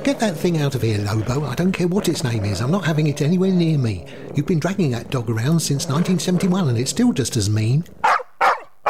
Get that thing out of here, Lobo. I don't care what its name is. I'm not having it anywhere near me. You've been dragging that dog around since 1971 and it's still just as mean.